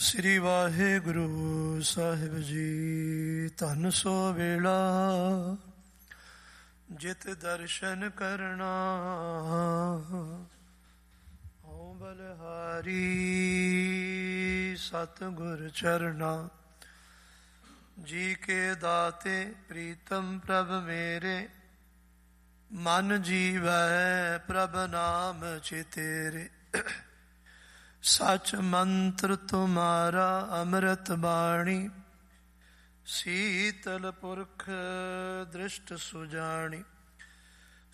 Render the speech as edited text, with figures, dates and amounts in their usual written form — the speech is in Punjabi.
ਸ੍ਰੀ ਵਾਹਿਗੁਰੂ ਸਾਹਿਬ ਜੀ। ਧੰਨ ਸੋ ਵੇਲਾ ਜਿਤ ਦਰਸ਼ਨ ਕਰਨਾ, ਹਉ ਬਲਿਹਾਰੀ ਸਤਿਗੁਰ ਚਰਨਾ। ਜੀ ਕੇ ਦਾਤੇ ਪ੍ਰੀਤਮ ਪ੍ਰਭ ਮੇਰੇ, ਮਨ ਜੀਵੈ ਪ੍ਰਭ ਨਾਮ ਚਿਤੇਰੇ। ਸਚ ਮੰਤਰ ਤੁਮਾਰਾ ਅੰਮ੍ਰਿਤ ਬਾਣੀ, ਸੀਤਲ ਪੁਰਖ ਦ੍ਰਿਸ਼ਟ ਸੁਜਾਣੀ।